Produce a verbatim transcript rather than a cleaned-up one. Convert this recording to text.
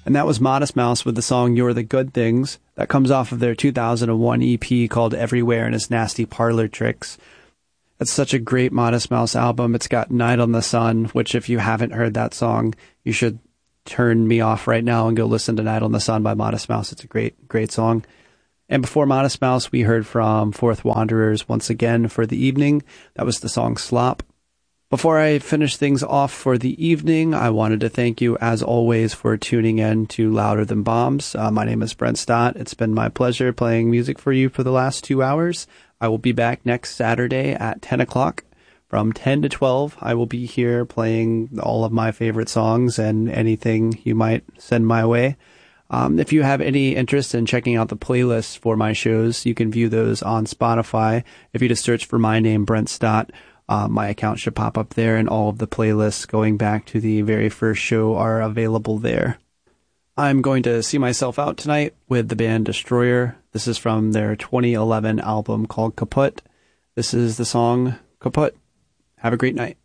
And that was Modest Mouse with the song You're the Good Things. That comes off of their two thousand one E P called Everywhere and His Nasty Parlor Tricks. It's such a great Modest Mouse album. It's got Night on the Sun, which if you haven't heard that song, you should turn me off right now and go listen to Night on the Sun by Modest Mouse. It's a great, great song. And before Modest Mouse, we heard from Fourth Wanderers once again for the evening. That was the song Slop. Before I finish things off for the evening, I wanted to thank you, as always, for tuning in to Louder Than Bombs. Uh, my name is Brent Stott. It's been my pleasure playing music for you for the last two hours. I will be back next Saturday at ten o'clock. From ten to twelve, I will be here playing all of my favorite songs and anything you might send my way. Um, if you have any interest in checking out the playlists for my shows, you can view those on Spotify. If you just search for my name, Brent Stott, uh, my account should pop up there, and all of the playlists going back to the very first show are available there. I'm going to see myself out tonight with the band Destroyer. This is from their twenty eleven album called Kaput. This is the song Kaput. Have a great night.